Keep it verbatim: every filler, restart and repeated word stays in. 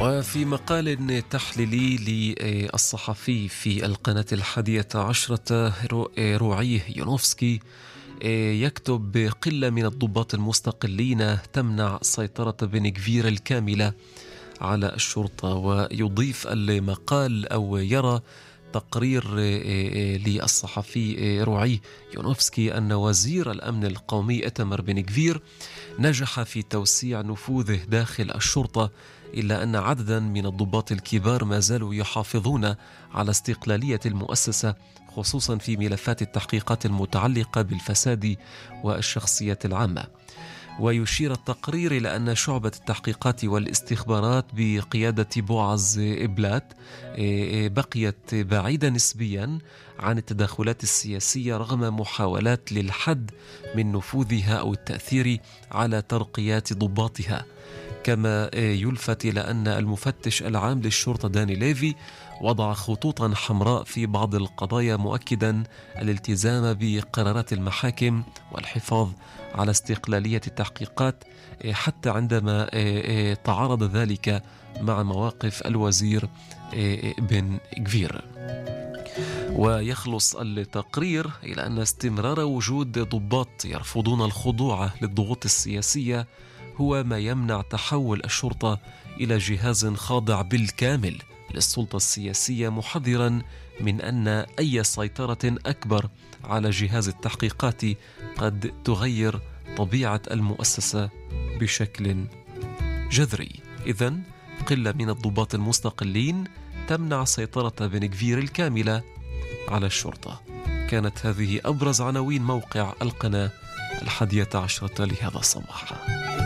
وفي مقال تحليلي للصحفي في القناة الحادية عشرة روعيه يونوفسكي يكتب: قلة من الضباط المستقلين تمنع سيطرة بن-غفير الكاملة على الشرطة. ويضيف المقال أو يرى تقرير للصحفي روعيه يونوفسكي أن وزير الأمن القومي إيتامر بن-غفير نجح في توسيع نفوذه داخل الشرطة، إلا أن عددا من الضباط الكبار ما زالوا يحافظون على استقلالية المؤسسة، خصوصا في ملفات التحقيقات المتعلقة بالفساد والشخصية العامة. ويشير التقرير إلى أن شعبة التحقيقات والاستخبارات بقيادة بوعز بلات بقيت بعيدة نسبيا عن التدخلات السياسية رغم محاولات للحد من نفوذها أو التأثير على ترقيات ضباطها. كما يلفت إلى أن المفتش العام للشرطة داني ليفي وضع خطوطا حمراء في بعض القضايا، مؤكدا الالتزام بقرارات المحاكم والحفاظ على استقلالية التحقيقات، حتى عندما تعارض ذلك مع مواقف الوزير بن-غفير. ويخلص التقرير إلى أن استمرار وجود ضباط يرفضون الخضوع للضغوط السياسية هو ما يمنع تحول الشرطة إلى جهاز خاضع بالكامل للسلطة السياسية، محذرا من أن أي سيطرة أكبر على جهاز التحقيقات قد تغير طبيعة المؤسسة بشكل جذري. إذن قلة من الضباط المستقلين تمنع سيطرة بن-غفير الكاملة على الشرطة. كانت هذه أبرز عناوين موقع القناة الحادية عشرة لهذا الصباح.